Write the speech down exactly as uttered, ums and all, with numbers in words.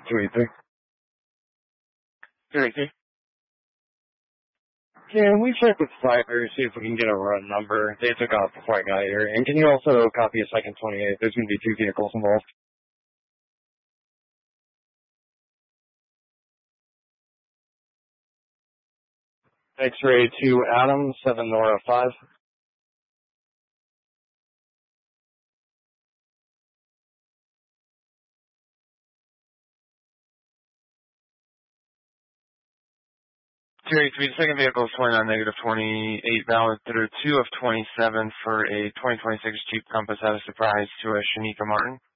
two eighty-three. two eighty-three. Can we check with Fiverr, see if we can get a run number? They took off before I got here. And can you also copy a second twenty-eight? There's going to be two vehicles involved. X-ray to Adam, seven Nora five. two eighty-three, the second vehicle is twenty-nine, negative twenty-eight, valid through two of twenty-seven for a twenty twenty-six Jeep Compass out of surprise to a Shanika Martin.